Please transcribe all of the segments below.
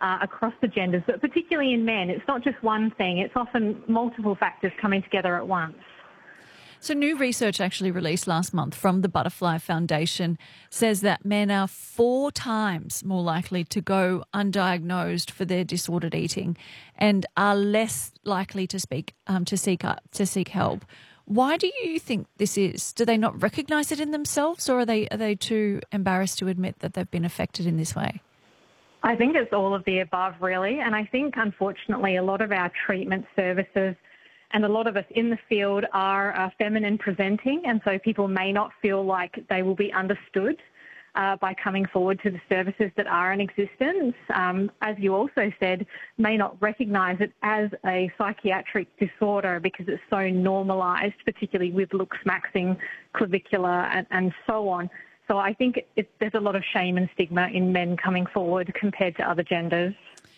across the genders, but particularly in men. It's not just one thing. It's often multiple factors coming together at once. So new research actually released last month from the Butterfly Foundation says that men are 4 times more likely to go undiagnosed for their disordered eating and are less likely to seek help. Why do you think this is? Do they not recognise it in themselves, or are they too embarrassed to admit that they've been affected in this way? I think it's all of the above, really. And I think, unfortunately, a lot of our treatment services and a lot of us in the field are feminine presenting, and so people may not feel like they will be understood by coming forward to the services that are in existence. As you also said, may not recognise it as a psychiatric disorder because it's so normalised, particularly with looks maxing, clavicular and so on. So I think there's a lot of shame and stigma in men coming forward compared to other genders.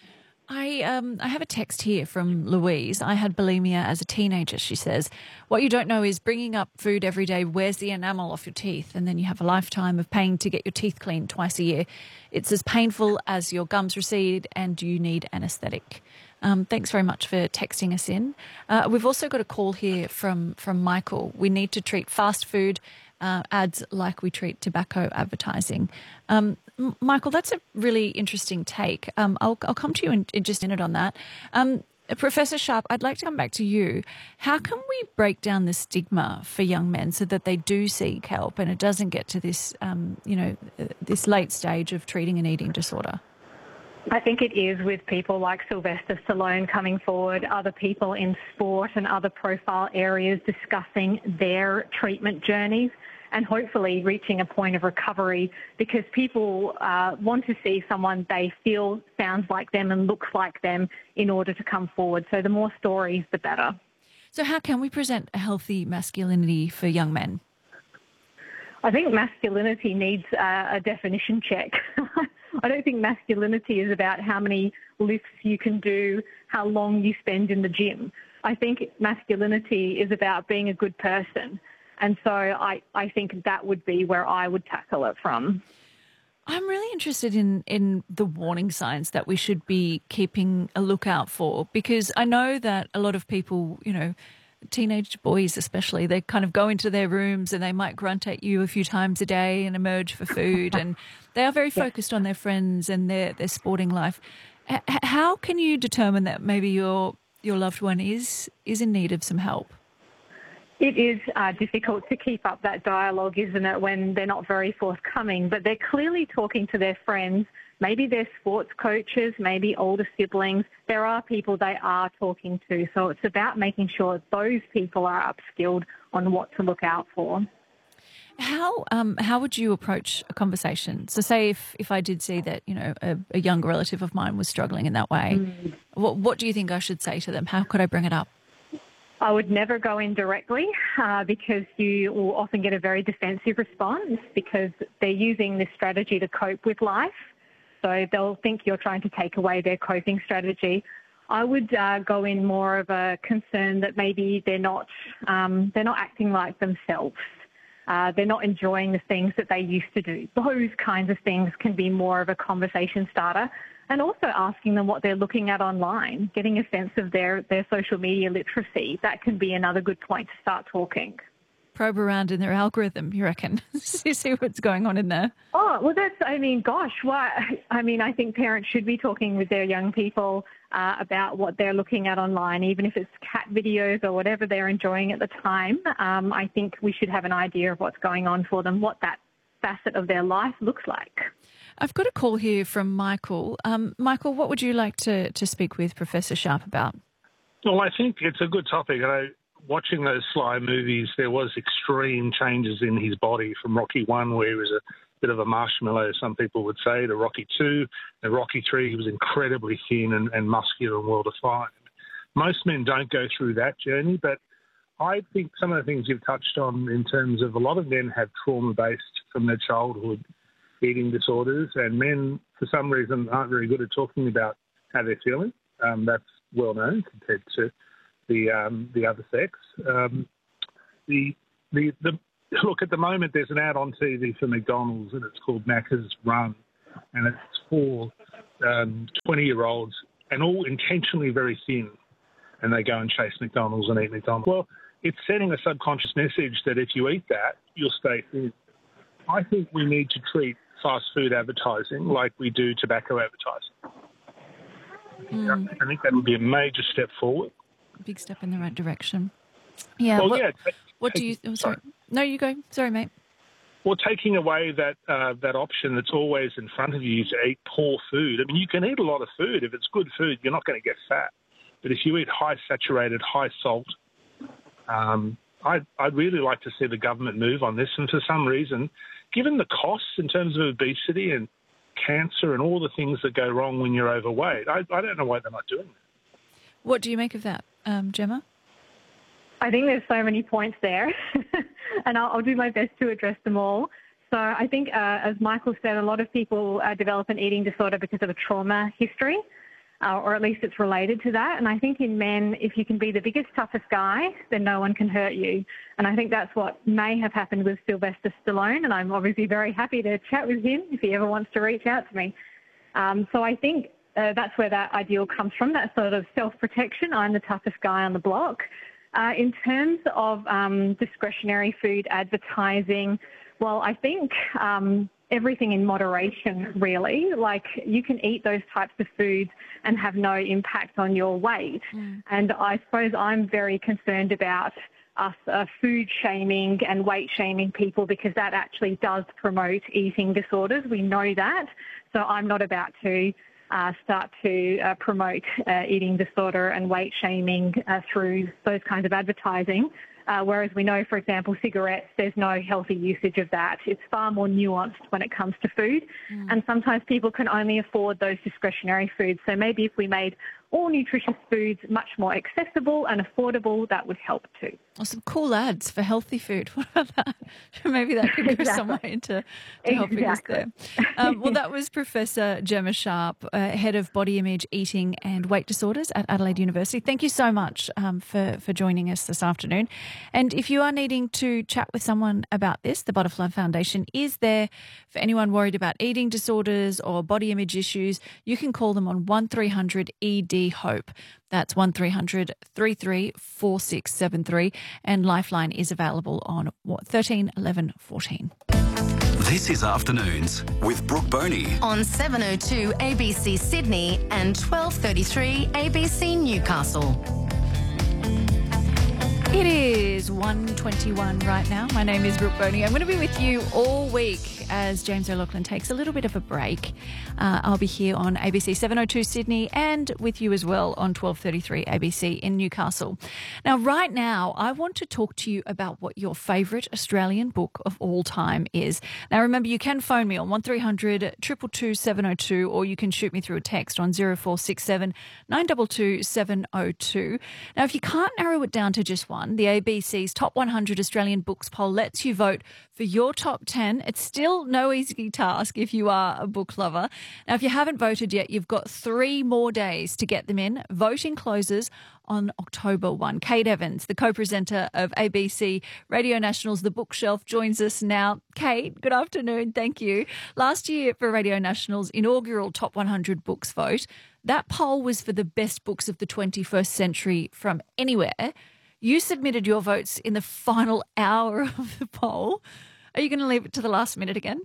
I have a text here from Louise. I had bulimia as a teenager, she says. What you don't know is bringing up food every day wears the enamel off your teeth, and then you have a lifetime of paying to get your teeth cleaned twice a year. It's as painful as your gums recede and you need anaesthetic. Thanks very much for texting us in. We've also got a call here from Michael. We need to treat fast food ads like we treat tobacco advertising. Michael, that's a really interesting take. I'll come to you in just a minute on that. Professor Sharp, I'd like to come back to you. How can we break down the stigma for young men so that they do seek help and it doesn't get to this, this late stage of treating an eating disorder? I think it is with people like Sylvester Stallone coming forward, other people in sport and other profile areas discussing their treatment journeys and hopefully reaching a point of recovery, because people want to see someone they feel sounds like them and looks like them in order to come forward. So the more stories, the better. So how can we present a healthy masculinity for young men? I think masculinity needs a definition check. I don't think masculinity is about how many lifts you can do, how long you spend in the gym. I think masculinity is about being a good person. And so I think that would be where I would tackle it from. I'm really interested in the warning signs that we should be keeping a lookout for, because I know that a lot of people, teenage boys especially, they kind of go into their rooms and they might grunt at you a few times a day and emerge for food, and they are very focused on their friends and their sporting life. How can you determine that maybe your loved one is in need of some help? It is difficult to keep up that dialogue, isn't it, when they're not very forthcoming, but they're clearly talking to their friends, maybe their sports coaches, maybe older siblings. There are people they are talking to, so it's about making sure those people are upskilled on what to look out for. How would you approach a conversation? So say if I did see that, a younger relative of mine was struggling in that way, what do you think I should say to them? How could I bring it up? I would never go in directly because you will often get a very defensive response because they're using this strategy to cope with life. So they'll think you're trying to take away their coping strategy. I would go in more of a concern that maybe they're not acting like themselves. They're not enjoying the things that they used to do. Those kinds of things can be more of a conversation starter. And also asking them what they're looking at online, getting a sense of their social media literacy. That can be another good point to start talking. Probe around in their algorithm, you reckon? See what's going on in there. Oh, well, why? I think parents should be talking with their young people about what they're looking at online, even if it's cat videos or whatever they're enjoying at the time. I think we should have an idea of what's going on for them, what that facet of their life looks like. I've got a call here from Michael. Michael, what would you like to speak with Professor Sharp about? Well, I think it's a good topic. Watching those Sly movies, there was extreme changes in his body from Rocky 1, where he was a bit of a marshmallow, some people would say, to Rocky 2. And Rocky 3, he was incredibly thin and muscular and well-defined. Most men don't go through that journey, but I think some of the things you've touched on in terms of a lot of men have trauma-based from their childhood eating disorders, and men, for some reason, aren't very good at talking about how they're feeling. That's well known compared to the other sex. Look, at the moment, there's an ad on TV for McDonald's, and it's called Macca's Run. and it's for 20-year-olds, and all intentionally very thin, and they go and chase McDonald's and eat McDonald's. Well, it's sending a subconscious message that if you eat that, you'll stay thin. I think we need to treat fast food advertising like we do tobacco advertising. I think that would be a major step forward. Big step in the right direction. Yeah. Well, what do you... Oh, sorry. No, you go. Sorry, mate. Well, taking away that option that's always in front of you to eat poor food. I mean, you can eat a lot of food. If it's good food, you're not going to get fat. But if you eat high saturated, high salt, I'd really like to see the government move on this. And for some reason, given the costs in terms of obesity and cancer and all the things that go wrong when you're overweight, I don't know why they're not doing that. What do you make of that, Gemma? I think there's so many points there, and I'll do my best to address them all. So I think, as Michael said, a lot of people develop an eating disorder because of a trauma history, or at least it's related to that. And I think in men, if you can be the biggest, toughest guy, then no one can hurt you. And I think that's what may have happened with Sylvester Stallone, and I'm obviously very happy to chat with him if he ever wants to reach out to me. So I think that's where that ideal comes from, that sort of self-protection. I'm the toughest guy on the block. In terms of discretionary food advertising, well, I think everything in moderation, really. Like, you can eat those types of foods and have no impact on your weight. And I suppose I'm very concerned about us food shaming and weight shaming people, because that actually does promote eating disorders. We know that. So I'm not about to start to promote eating disorder and weight shaming through those kinds of advertising. Whereas we know, for example, cigarettes, there's no healthy usage of that. It's far more nuanced when it comes to food. And sometimes people can only afford those discretionary foods. So maybe if we made all nutritious foods much more accessible and affordable, that would help too. Or some cool ads for healthy food. What about that? Maybe that could go some way to helping us there. Well, that was Professor Gemma Sharp, Head of Body Image, Eating and Weight Disorders at Adelaide University. Thank you so much for joining us this afternoon. And if you are needing to chat with someone about this, the Butterfly Foundation is there for anyone worried about eating disorders or body image issues. You can call them on 1300 ED HOPE. That's 1300 33 4673, and Lifeline is available on 13 11 14. This is Afternoons with Brooke Boney on 702 ABC Sydney and 1233 ABC Newcastle. It is 1:21 right now. My name is Brooke Boney. I'm going to be with you all week as James O'Loughlin takes a little bit of a break. I'll be here on ABC 702 Sydney and with you as well on 1233 ABC in Newcastle. Now, right now, I want to talk to you about what your favourite Australian book of all time is. Now, remember, you can phone me on 1300 222 702, or you can shoot me through a text on 0467 922 702. Now, if you can't narrow it down to just one, the ABC's Top 100 Australian Books poll lets you vote for your top 10. It's still no easy task if you are a book lover. Now, if you haven't voted yet, you've got 3 more days to get them in. Voting closes on October 1. Kate Evans, the co-presenter of ABC Radio National's The Bookshelf, joins us now. Kate, good afternoon. Thank you. Last year for Radio National's inaugural Top 100 Books vote, that poll was for the best books of the 21st century from anywhere. You submitted your votes in the final hour of the poll. Are you going to leave it to the last minute again?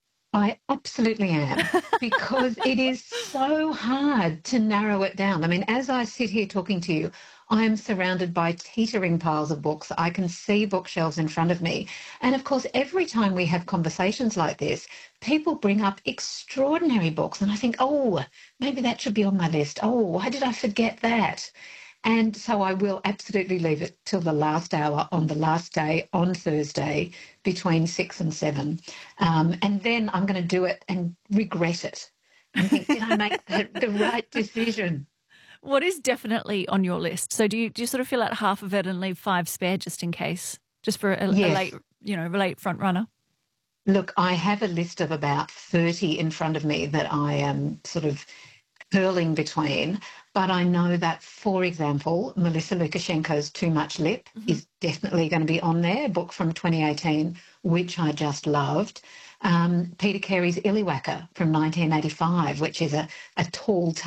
I absolutely am, because it is so hard to narrow it down. I mean, as I sit here talking to you, I am surrounded by teetering piles of books. I can see bookshelves in front of me. And of course, every time we have conversations like this, people bring up extraordinary books. And I think, oh, maybe that should be on my list. Oh, why did I forget that? And so I will absolutely leave it till the last hour on the last day on Thursday between 6 and 7. And then I'm going to do it and regret it and think, did I make the right decision? What is definitely on your list? So do you sort of fill out half of it and leave 5 spare just in case, just for a late front runner? Look, I have a list of about 30 in front of me that I am sort of curling between, but I know that, for example, Melissa Lukashenko's Too Much Lip is definitely going to be on there, a book from 2018, which I just loved. Peter Carey's Illiwacker from 1985, which is a tall